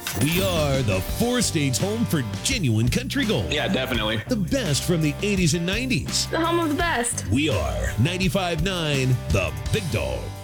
We are the four states home for genuine country gold. Yeah, definitely. The best from the 80s and 90s. The home of the best. We are 95.9 The Big Dog.